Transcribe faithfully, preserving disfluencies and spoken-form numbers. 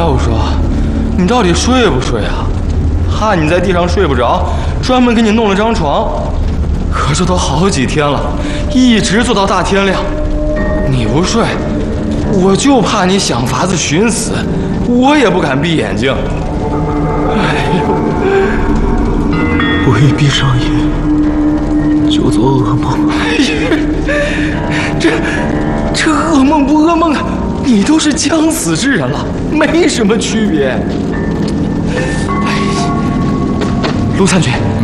我说，你到底睡不睡啊？怕你在地上睡不着，专门给你弄了张床。可这都好几天了，一直坐到大天亮。你不睡，我就怕你想法子寻死，我也不敢闭眼睛。哎呦， 我一闭上眼就做噩梦。 哎呀，这这噩梦不噩梦的，你都是将死之人了，没什么区别。哎，陆参军。